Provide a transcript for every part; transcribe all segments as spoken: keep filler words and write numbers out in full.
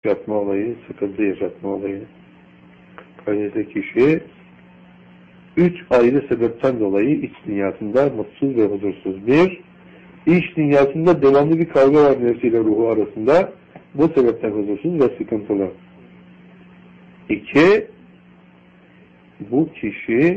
yaşatma olayı, sıkıntı yaşatma olayı. Öyleyse kişi üç ayrı sebepten dolayı iç dünyasında mutsuz ve huzursuz. Bir, iç dünyasında devamlı bir kavga var nefsiyle ruhu arasında. Bu sebepten huzursuz ve sıkıntılı. İki, bu kişi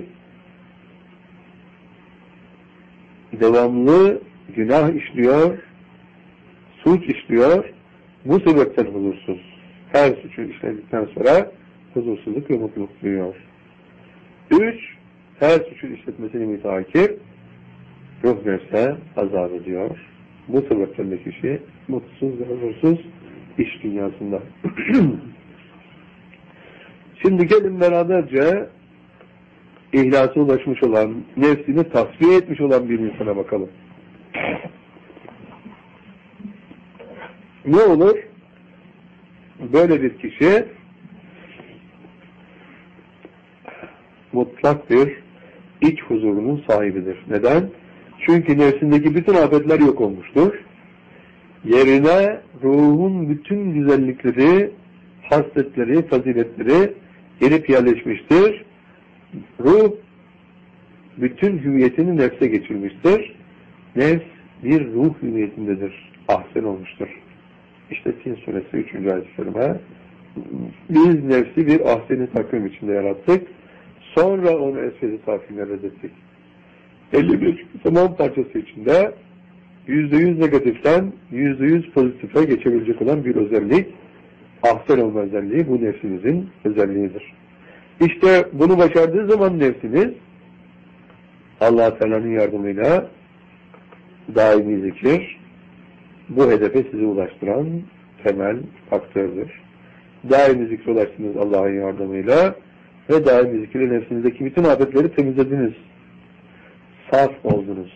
devamlı günah işliyor, suç işliyor, bu sebepten huzursuz. Her suçu işledikten sonra huzursuzluk ve mutluluk duyuyor. Üç, her suçun işletmesini müteakip, ruh nefse azap ediyor. Bu sebepten de kişi mutsuz ve huzursuz iç dünyasında. Şimdi gelin beraberce ihlasa ulaşmış olan, nefsini tasfiye etmiş olan bir insana bakalım. Ne olur? Böyle bir kişi mutlak bir iç huzurunun sahibidir. Neden? Çünkü nefsindeki bütün afetler yok olmuştur. Yerine ruhun bütün güzellikleri, hasletleri, faziletleri gelip yerleşmiştir. Ruh bütün hüviyetini nefse geçirmiştir. Nefs bir ruh hüviyetindedir. Ahsen olmuştur. İşte Tin suresi üçüncü ayet-i kerime. Biz nefsi bir ahsen-i takvim içinde yarattık. Sonra onu esfel-i safilere reddettik. elli bir zaman parçası içinde yüzde yüz negatiften yüzde yüz pozitife geçebilecek olan bir özellik, ahsen olma özelliği bu nefsimizin özelliğidir. İşte bunu başardığı zaman nefsiniz Allah-u Teala'nın yardımıyla daimi zikir bu hedefe sizi ulaştıran temel faktörüdür. Daimi zikre ulaştınız Allah'ın yardımıyla ve daimi zikirle nefsinizdeki bütün afetleri temizlediniz. Saf oldunuz.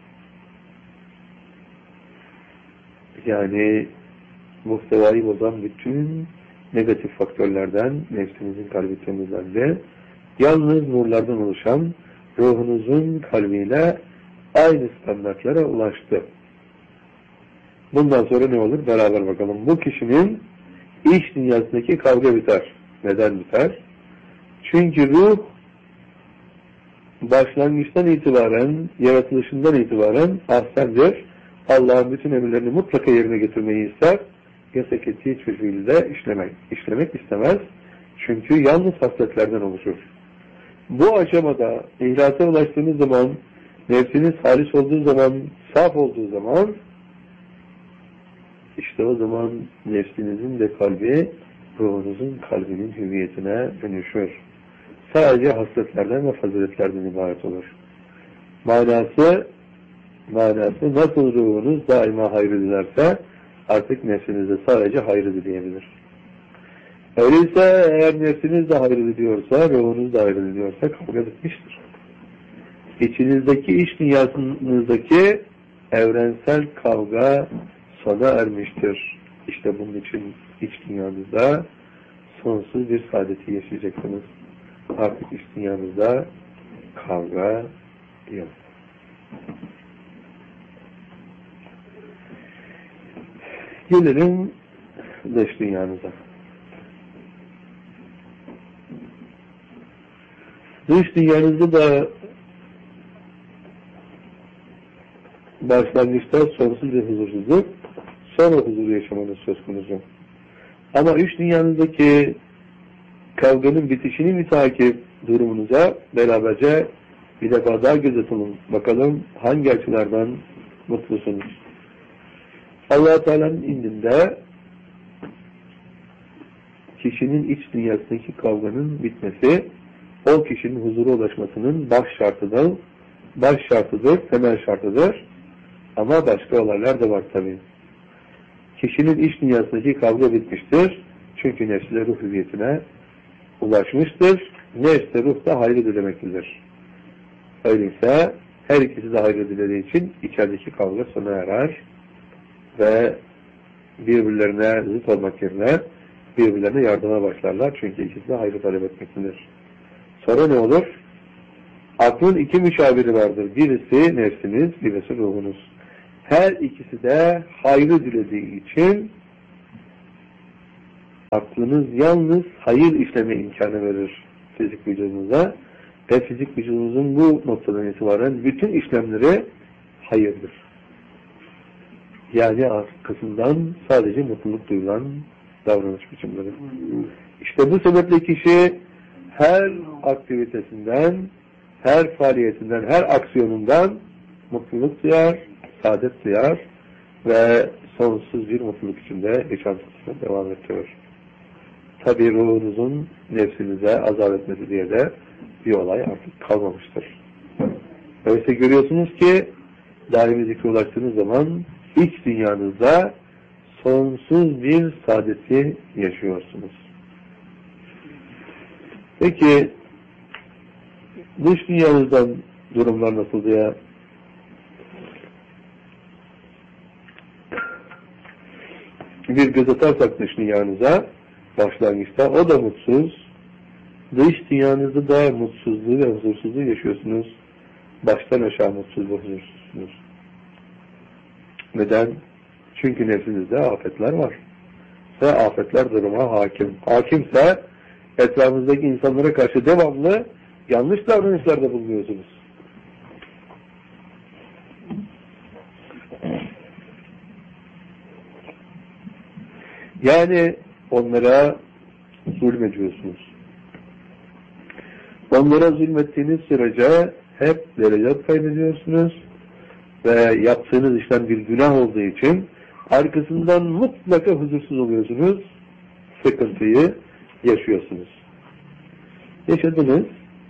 Yani muhtevayı bozan bütün negatif faktörlerden nefsinizin kalbi temizlendi. Yalnız nurlardan oluşan ruhunuzun kalbiyle aynı standartlara ulaştı. Bundan sonra ne olur? Beraber bakalım. Bu kişinin iç dünyasındaki kavga biter. Neden biter? Çünkü ruh başlangıçtan itibaren, yaratılışından itibaren ahsendir. Allah'ın bütün emirlerini mutlaka yerine getirmeyi ister. Yasak ettiği hiçbir fiilde işlemek, işlemek istemez. Çünkü yalnız hasletlerden oluşur. Bu aşamada ihlasa ulaştığınız zaman, nefsiniz halis olduğu zaman, saf olduğu zaman, işte o zaman nefsinizin de kalbi, ruhunuzun kalbinin hüviyetine dönüşür. Sadece hasletlerden ve faziletlerden ibaret olur. Manası, manası nasıl ruhunuz daima hayrı dilerse, artık nefsinizde sadece hayrı dileyebilir. Öyleyse eğer nefsiniz de hayrı diliyorsa, ruhunuz da hayrı diliyorsa kavga bitmiştir. İçinizdeki, iç dünyasınızdaki evrensel kavga sona ermiştir. İşte bunun için iç dünyanızda sonsuz bir saadeti yaşayacaksınız. Artık iç dünyanızda kavga yok. Gelelim dış dünyanıza. Dış dünyanızda da başlangıçta sonsuz bir huzursuzluk, sonra huzur yaşamanız söz konusu. Ama iç dünyanızdaki kavganın bitişini müteakip durumunuza beraberce bir defa daha göz atalım. Bakalım hangi açılardan mutlusunuz? Allah-u Teala'nın indinde kişinin iç dünyasındaki kavganın bitmesi, o kişinin huzura ulaşmasının baş şartıdır, baş şartıdır, temel şartıdır. Ama başka olaylar da var tabii. Kişinin iç dünyasındaki kavga bitmiştir. Çünkü nefsine ruh hüviyetine ulaşmıştır. Nefs de ruh da hayrı dilemektedir. Öyleyse her ikisi de hayrı dilediği için içerideki kavga sona erer ve birbirlerine zıt olmak yerine birbirlerine yardıma başlarlar. Çünkü ikisi de hayrı talep etmektedir. Sonra ne olur? Aklın iki müşaviri vardır. Birisi nefsiniz, birisi ruhunuz. Her ikisi de hayrı dilediği için aklınız yalnız hayır işleme imkanı verir fizik vücudunuza ve fizik vücudunuzun bu noktadan itibaren bütün işlemleri hayırdır. Yani arkasından sadece mutluluk duyulan davranış biçimleri. İşte bu sebeple kişi her aktivitesinden, her faaliyetinden, her aksiyonundan mutluluk duyar, saadet duyar ve sonsuz bir mutluluk içinde yaşantısına devam ediyor. Tabi ruhunuzun nefsinize azap etmesi diye de bir olay artık kalmamıştır. Öyleyse görüyorsunuz ki daimi zikre ulaştığınız zaman iç dünyanızda sonsuz bir saadeti yaşıyorsunuz. Peki dış dünyanızdan durumlar nasıl diye bir göz atarsak dış dünyanıza başlangıçta o da mutsuz. Dış dünyanızda da mutsuzluğu ve huzursuzluğu yaşıyorsunuz. Baştan aşağı mutsuz ve huzursuzsunuz. Neden? Çünkü nefsinizde afetler var. Ve afetler duruma hakim. Hakimse etrafınızdaki insanlara karşı devamlı yanlış davranışlarda bulunuyorsunuz. Yani onlara zulmediyorsunuz. Onlara zulmettiğiniz sürece hep derece kaybediyorsunuz ve yaptığınız işten bir günah olduğu için arkasından mutlaka huzursuz oluyorsunuz, sıkıntıyı yaşıyorsunuz. Yaşadınız,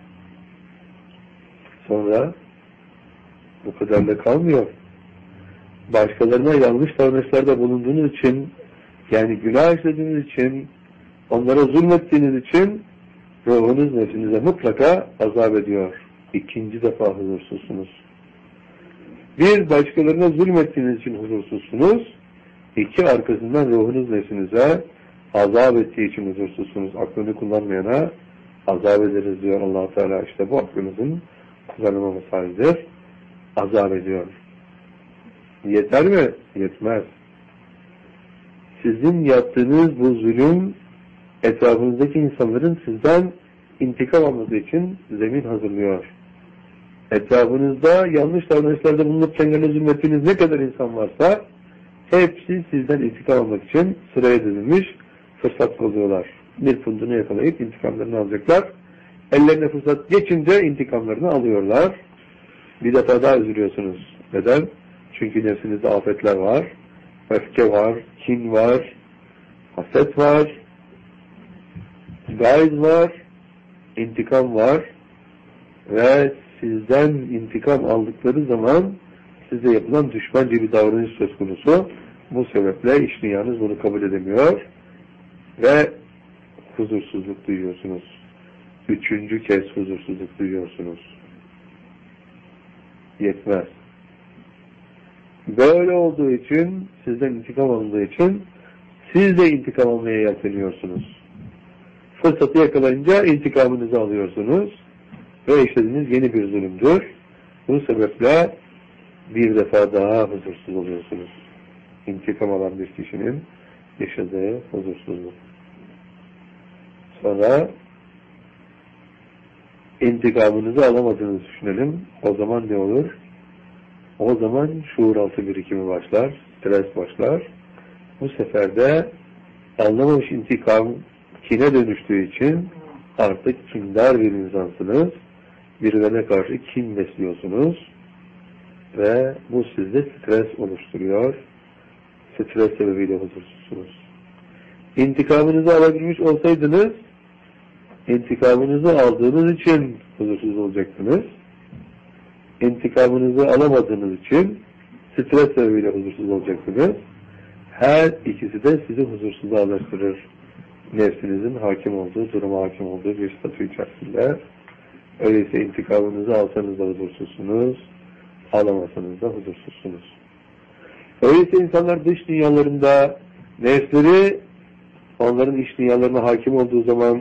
sonra bu kadar da kalmıyor. Başkalarına yanlış davranışlarda bulunduğunuz için, yani günah işlediğiniz için, onlara zulmettiğiniz için ruhunuz nefsinize mutlaka azap ediyor. İkinci defa huzursuzsunuz. Bir, başkalarına zulmettiğiniz için huzursuzsunuz. İki, arkasından ruhunuz nefsinize azap ettiği için huzursuzsunuz. Aklını kullanmayana azap ederiz diyor Allah-u Teala. İşte bu aklınızın kullanılmaması halidir. Azap ediyor. Yeter mi? Yetmez. Sizin yaptığınız bu zulüm etrafınızdaki insanların sizden intikam alması için zemin hazırlıyor. Etrafınızda yanlış davranışlarda bulunup kendilerine zulmettiğiniz ne kadar insan varsa hepsi sizden intikam almak için sıraya dizilmiş fırsat buluyorlar. Bir pundunu yakalayıp intikamlarını alacaklar. Ellerine fırsat geçince intikamlarını alıyorlar. Bir defa daha üzülüyorsunuz. Neden? Çünkü nefsinizde afetler var. Öfke var, kin var, haset var, gayz var, intikam var ve sizden intikam aldıkları zaman size yapılan düşmanca bir davranış söz konusu. Bu sebeple iç dünyanız bunu kabul edemiyor ve huzursuzluk duyuyorsunuz. Üçüncü kez huzursuzluk duyuyorsunuz. Yetmez. Böyle olduğu için, sizden intikam alındığı için siz de intikam almaya yelteniyorsunuz. Fırsatı yakalayınca intikamınızı alıyorsunuz ve işlediğiniz yeni bir zulümdür. Bu sebeple bir defa daha huzursuz oluyorsunuz. İntikam alan bir kişinin yaşadığı huzursuzluk. Sonra intikamınızı alamadığınızı düşünelim. O zaman ne olur? O zaman şuur altı birikimi başlar, stres başlar. Bu sefer de anlamamış intikam kine dönüştüğü için artık kindar bir insansınız. Birilerine karşı kin besliyorsunuz ve bu sizde stres oluşturuyor. Stres sebebiyle huzursuzsunuz. İntikamınızı alabilmiş olsaydınız, intikamınızı aldığınız için huzursuz olacaktınız. İntikamınızı alamadığınız için stres sebebiyle huzursuz olacaksınız. Her ikisi de sizi huzursuzluğa alıştırır. Nefsinizin hakim olduğu, duruma hakim olduğu bir statü içerisinde. Öyleyse intikamınızı alsanız da huzursuzsunuz, alamasanız da huzursuzsunuz. Öyleyse insanlar dış dünyalarında nefsleri onların iç dünyalarına hakim olduğu zaman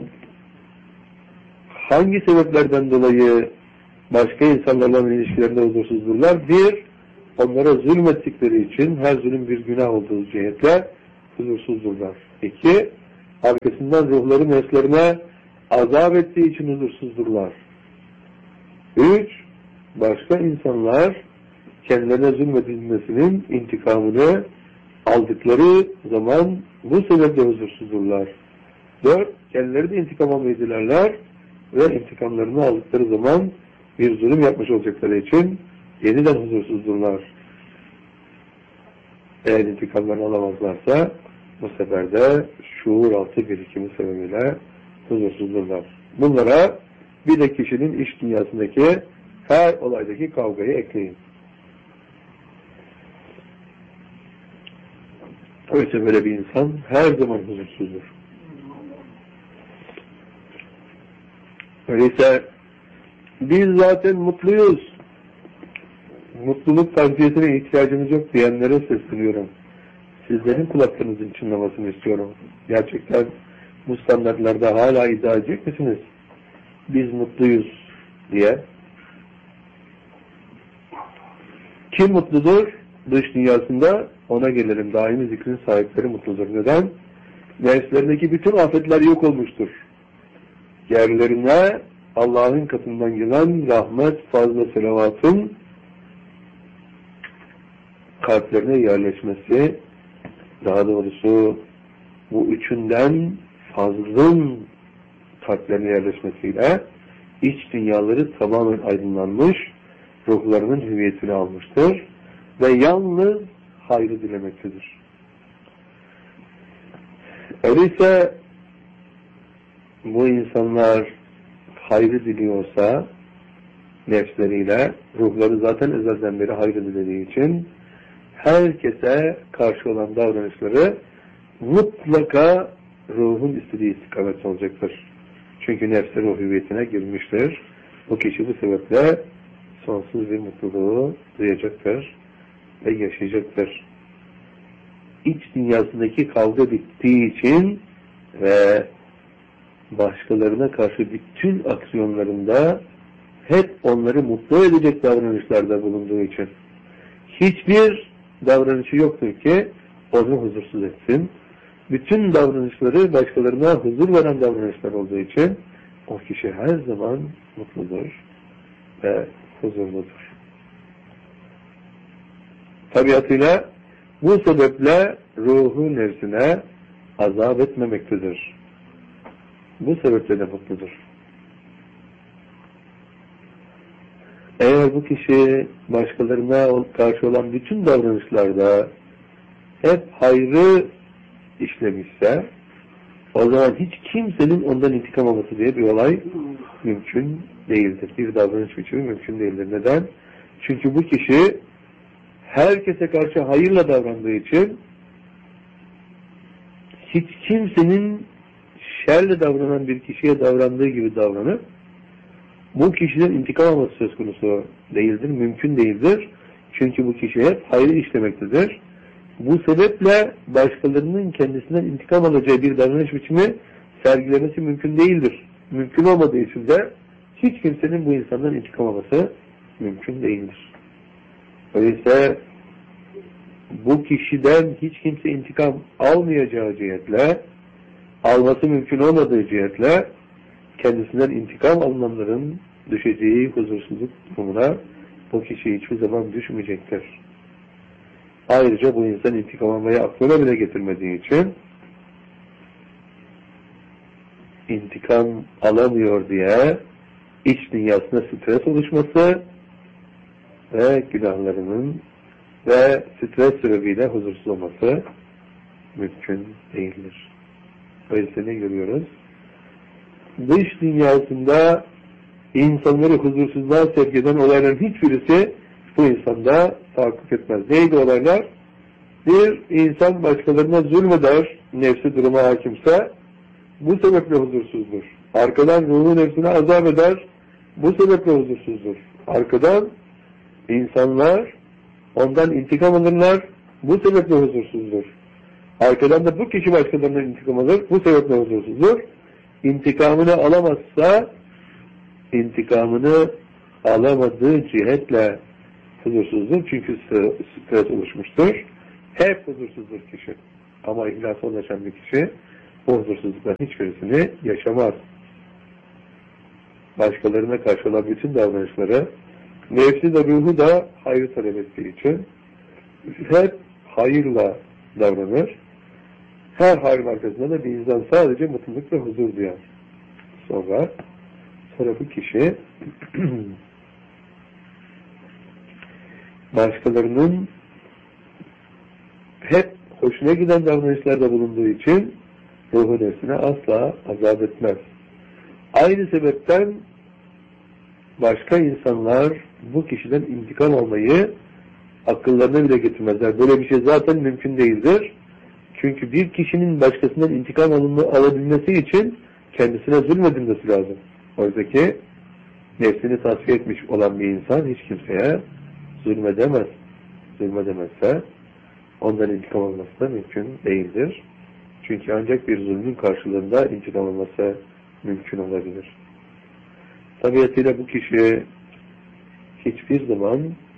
hangi sebeplerden dolayı başka insanlarla ilişkilerinde huzursuzdurlar? Bir, onlara zulmettikleri için her zulüm bir günah olduğu cihetle huzursuzdurlar. İki, arkasından ruhları nefslerine azap ettiği için huzursuzdurlar. Üç, başka insanlar kendilerine zulmedilmesinin intikamını aldıkları zaman bu sebeple huzursuzdurlar. Dört, kendileri de intikam almayı dilerler ve intikamlarını aldıkları zaman bir zulüm yapmış olacakları için yeniden huzursuzdurlar. Eğer intikamlarını alamazlarsa bu sefer de şuur altı birikimi sebebiyle huzursuzdurlar. Bunlara bir de kişinin iç dünyasındaki her olaydaki kavgayı ekleyin. Oysa böyle bir insan her zaman huzursuzdur. Öyleyse biz zaten mutluyuz, mutluluk tavsiyesine ihtiyacımız yok diyenlere sesleniyorum. Sizlerin kulaklarınızın çınlamasını istiyorum. Gerçekten bu standartlarda hala iddia edecek misiniz? Biz mutluyuz diye. Kim mutludur? Dış dünyasında ona gelelim. Daimi zikrin sahipleri mutludur. Neden? Nefslerindeki bütün afetler yok olmuştur. Yerlerine Allah'ın katından gelen rahmet, fazla selavatın kalplerine yerleşmesi, daha doğrusu bu üçünden fazlın kalplerine yerleşmesiyle iç dünyaları tamamen aydınlanmış, ruhlarının hüviyetini almıştır ve yalnız hayrı dilemektedir. Öyleyse bu insanlar hayrı diliyorsa nefsleriyle, ruhları zaten ezelden beri hayrı dilediği için herkese karşı olan davranışları mutlaka ruhun istediği istikamet olacaktır. Çünkü nefsi ruh hüviyetine girmiştir. O kişi bu sebeple sonsuz bir mutluluğu duyacaktır ve yaşayacaktır. İç dünyasındaki kavga bittiği için ve başkalarına karşı bütün aksiyonlarında hep onları mutlu edecek davranışlarda bulunduğu için hiçbir davranışı yoktur ki onu huzursuz etsin. Bütün davranışları başkalarına huzur veren davranışlar olduğu için o kişi her zaman mutludur ve huzurludur. Tabiatıyla bu sebeple ruhu nefsine azap etmemektedir. Bu sebeple de mutludur. Eğer bu kişi başkalarına karşı olan bütün davranışlarda hep hayrı işlemişse o zaman hiç kimsenin ondan intikam alması diye bir olay mümkün değildir. Bir davranış biçimi mümkün değildir. Neden? Çünkü bu kişi herkese karşı hayırla davrandığı için hiç kimsenin şerle davranan bir kişiye davrandığı gibi davranıp bu kişiden intikam alması söz konusu değildir, mümkün değildir. Çünkü bu kişi hep hayrı işlemektedir. Bu sebeple başkalarının kendisinden intikam alacağı bir davranış biçimi sergilemesi mümkün değildir. Mümkün olmadığı için de hiç kimsenin bu insandan intikam alması mümkün değildir. Öyleyse bu kişiden hiç kimse intikam almayacağı cihetle, alması mümkün olmadığı cihetle kendisinden intikam alınanların düşeceği huzursuzluk durumuna bu kişi hiçbir zaman düşmeyecektir. Ayrıca bu insan intikam almayı aklına bile getirmediği için intikam alamıyor diye iç dünyasında stres oluşması ve günahlarının ve stres sebebiyle huzursuz olması mümkün değildir. Öyleyse ne görüyoruz? Dış dünyasında insanları huzursuzluğa sevk eden olayların hiçbirisi bu insanda tahakkuk etmez. Neydi olaylar? Bir insan başkalarına zulmeder, nefsi duruma hakimse bu sebeple huzursuzdur. Arkadan ruhu nefsine azap eder, bu sebeple huzursuzdur. Arkadan insanlar ondan intikam alırlar, bu sebeple huzursuzdur. Arkadan da bu kişi başkalarından intikam alır, bu sebeple huzursuzdur. İntikamını alamazsa, intikamını alamadığı cihetle huzursuzdur. Çünkü stres oluşmuştur. Hep huzursuzdur kişi. Ama ihlasa ulaşan bir kişi o huzursuzlukların hiçbirisini yaşamaz. Başkalarına karşı olan bütün davranışları, nefsi de ruhu da hayrı talep ettiği için hep hayırla davranır. Her hayır arkasında da bir insan sadece mutluluk ve huzur duyar. Sonra, sonra bu kişi başkalarının hep hoşuna giden davranışlarda bulunduğu için ruhu nefsine asla azap etmez. Aynı sebepten başka insanlar bu kişiden intikam almayı akıllarına bile getirmezler. Böyle bir şey zaten mümkün değildir. Çünkü bir kişinin başkasından intikam alınma, alabilmesi için kendisine zulmedilmesi lazım. Oysa ki nefsini tasfiye etmiş olan bir insan hiç kimseye zulmedemez. Zulmedemezse ondan intikam alması da mümkün değildir. Çünkü ancak bir zulmün karşılığında intikam alması mümkün olabilir. Tabiatıyla bu kişi hiçbir zaman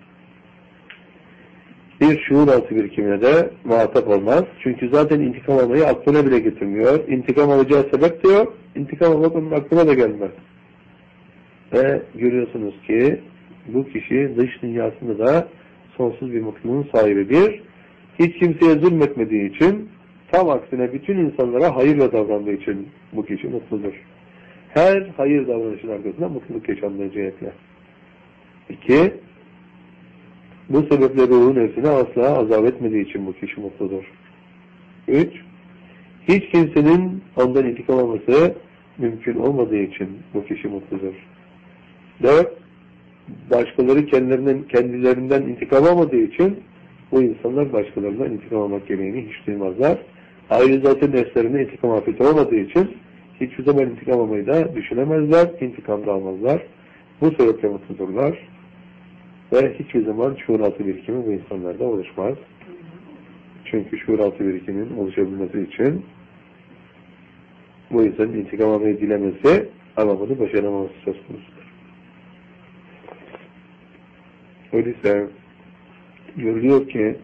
bir şuur altı birikimine de muhatap olmaz. Çünkü zaten intikam almayı aklına bile getirmiyor. İntikam alacağı sebep de yok. İntikam almak onun aklına da gelmez. Ve görüyorsunuz ki bu kişi dış dünyasında da sonsuz bir mutluluğun sahibi bir. Hiç kimseye zulmetmediği için, tam aksine bütün insanlara hayırla davrandığı için bu kişi mutludur. Her hayır davranışın arkasında mutluluk yaşandığı cihetle. İki, bu sebeple ruhun nefsine asla azap etmediği için bu kişi mutludur. Üç, hiç kimsenin ondan intikam alması mümkün olmadığı için bu kişi mutludur. Dört, başkaları kendilerinden, kendilerinden intikam almadığı için bu insanlar başkalarından intikam almak gereğini hiç duymazlar. Ayrıca zaten nefslerine intikam afeti olmadığı için hiçbir zaman intikam almayı da düşünemezler, intikam da almazlar. Bu sebeple mutludurlar. Ve hiçbir zaman şuur-altı birikimi bu insanlarda oluşmaz. Çünkü şuur-altı birikimin oluşabilmesi için bu insanın intikam almayı dilemesi ama bunu başaramaması söz konusudur. Öyleyse görülüyor ki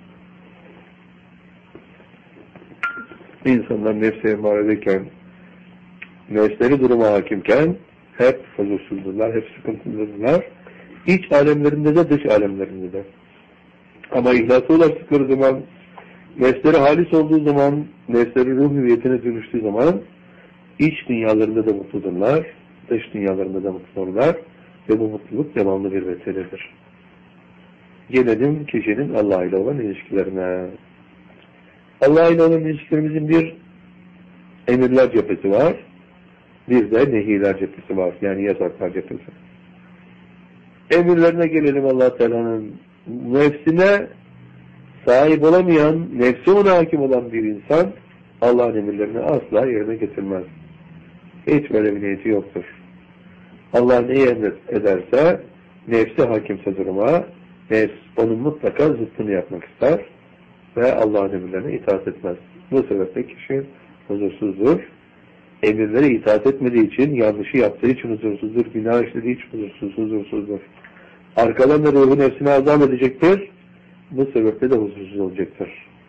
insanlar nefse emaredeyken, nefsleri duruma hakimken hep huzursuzdurlar, hep sıkıntılıdırlar. İç alemlerinde de dış alemlerinde de. Ama ihlası ulaştıkları zaman, nefsleri halis olduğu zaman, nefsleri ruh hüviyetine dönüştüğü zaman iç dünyalarında da mutludurlar, dış dünyalarında da mutludurlar ve bu mutluluk devamlı bir vesairedir. Gelelim kişinin Allah ile olan ilişkilerine. Allah ile olan ilişkilerimizin bir emirler cephesi var, bir de nehiler cephesi var, yani yasaklar cephesi. Emirlerine gelelim. Allah Teala'nın nefsine sahip olamayan, nefsi ona hakim olan bir insan Allah'ın emirlerini asla yerine getirmez. Hiç böyle bir niyeti yoktur. Allah neyi ederse, nefsi hakimse duruma, nefs onun mutlaka zıttını yapmak ister ve Allah'ın emirlerine itaat etmez. Bu sebeple kişi huzursuzdur. Emirlere itaat etmediği için, yanlışı yaptığı için huzursuzdur, günah işlediği için huzursuz, huzursuzdur. Arkadan da ruhu nefsine azam edecektir. Bu sebeple de huzursuz olacaktır.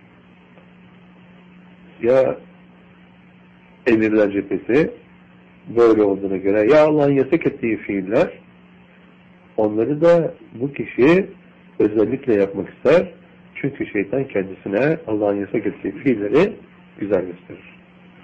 Ya emirler cephesi böyle olduğuna göre, ya Allah'ın yasak ettiği fiiller, onları da bu kişi özellikle yapmak ister. Çünkü şeytan kendisine Allah'ın yasak ettiği fiilleri güzel gösterir.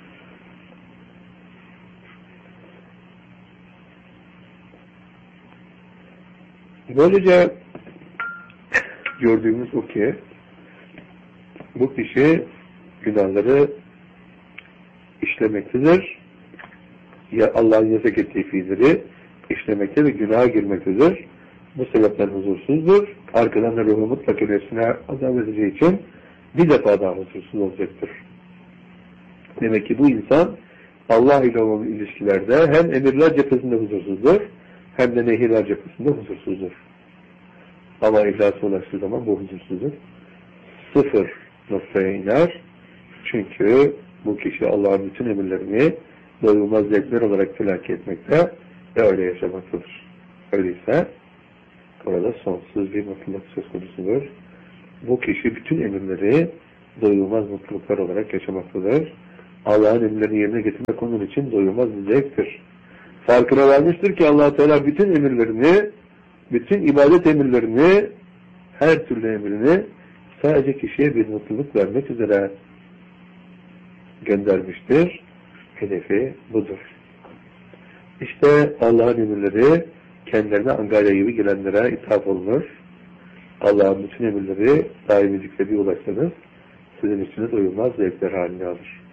Böylece gördüğümüz o ki bu kişi günahları işlemektedir. Ya Allah'ın yasak ettiği fiilleri işlemekte ve günaha girmektedir. Bu sebepten huzursuzdur. Arkadan da ruhu mutlaka nefsine azap edeceği için bir defa daha huzursuz olacaktır. Demek ki bu insan Allah ile olan ilişkilerde hem emirler cephesinde huzursuzdur, hem de nehirler cephesinde huzursuzdur. Ama ihlasa ulaştığı zaman bu huzursuzluk sıfır noktaya iner. Çünkü bu kişi Allah'ın bütün emirlerini doyulmaz zevkler olarak telakki etmekte ve öyle yaşamaktadır. Öyleyse orada sonsuz bir mutluluk söz konusudur. Bu kişi bütün emirleri doyulmaz mutluluklar olarak yaşamaktadır. Allah'ın emirlerini yerine getirmek onun için doyulmaz bir zevktir. Farkına varmıştır ki Allah Teala bütün emirlerini, bütün ibadet emirlerini, her türlü emrini sadece kişiye bir mutluluk vermek üzere göndermiştir. Hedefi budur. İşte Allah'ın emirleri kendilerine angarya gibi gelenlere ithaf olunur. Allah'ın bütün emirleri daimi zikre bir ulaşsanız sizin içiniz doyulmaz zevkler haline alır.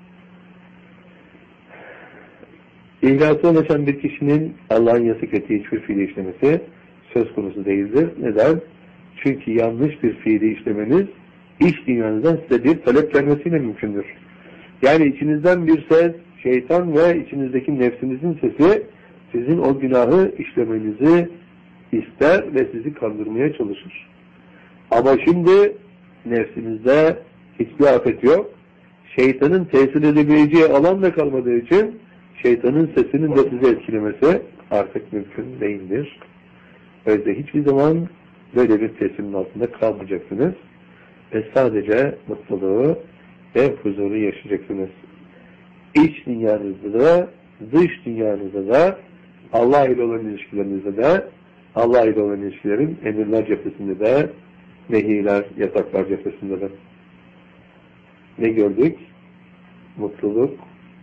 İhlasa ulaşan bir kişinin Allah'ın yasak ettiği hiçbir fiili işlemesi söz konusu değildir. Neden? Çünkü yanlış bir fiili işlemeniz iç dünyanızdan size bir talep gelmesiyle mümkündür. Yani içinizden bir ses, şeytan ve içinizdeki nefsinizin sesi sizin o günahı işlemenizi ister ve sizi kandırmaya çalışır. Ama şimdi nefsinizde hiçbir afet yok. Şeytanın tesir edebileceği alan da kalmadığı için şeytanın sesinin de sizi etkilemesi artık mümkün değildir. Öyle hiçbir zaman böyle bir tesirin altında kalmayacaksınız. Ve sadece mutluluğu ve huzuru yaşayacaksınız. İç dünyanızda da, dış dünyanızda da, Allah ile olan ilişkilerinizde de, Allah ile olan ilişkilerin emirler cephesinde de, nehiler, yasaklar cephesinde de. Ne gördük? Mutluluk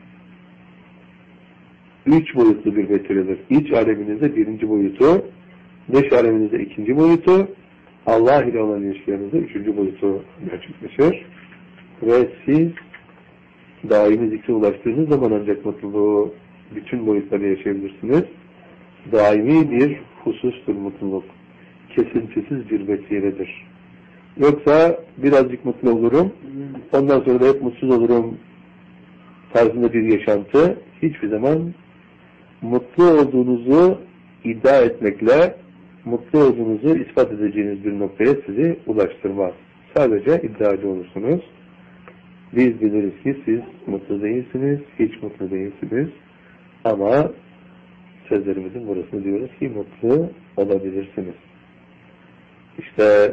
üç boyutlu bir vetiredir. İç aleminizde birinci boyutu, dış aleminizde ikinci boyutu, Allah ile olan ilişkilerinizde üçüncü boyutu gerçekleşir. Ve siz daimi zikre ulaştığınız zaman ancak mutluluğu bütün boyutları yaşayabilirsiniz. Daimi bir husustur mutluluk. Kesintisiz bir vesiledir. Yoksa birazcık mutlu olurum, ondan sonra da hep mutsuz olurum tarzında bir yaşantı hiçbir zaman mutlu olduğunuzu iddia etmekle mutlu olduğunuzu ispat edeceğiniz bir noktaya sizi ulaştırmaz. Sadece iddiacı olursunuz. Biz biliriz ki siz mutlu değilsiniz, hiç mutlu değilsiniz. Ama sözlerimizin burasını diyoruz ki mutlu olabilirsiniz. İşte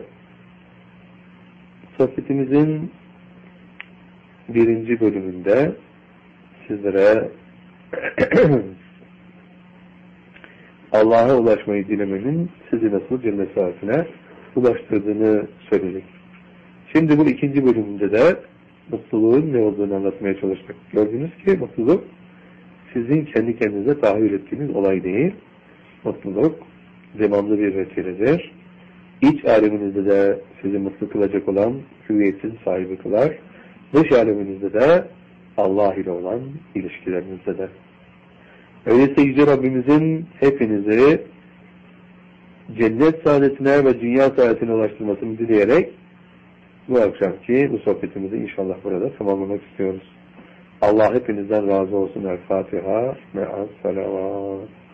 sohbetimizin birinci bölümünde sizlere Allah'a ulaşmayı dilemenin sizi nasıl cennet saatine ulaştırdığını söyledik. Şimdi bu ikinci bölümünde de mutluluğun ne olduğunu anlatmaya çalıştık. Gördünüz ki mutluluk sizin kendi kendinize tahayyül ettiğiniz olay değil. Mutluluk devamlı bir vesiledir. İç aleminizde de sizi mutlu kılacak olan hüviyetin sahibi kılar. Dış aleminizde de Allah ile olan ilişkilerinizde de. Öyleyse Yüce Rabbimizin hepinizi cennet saadetine ve dünya saadetine ulaştırmasını dileyerek bu akşamki bu sohbetimizi inşallah burada tamamlamak istiyoruz. Allah hepinizden razı olsun. El Fatiha. Me'as salavat.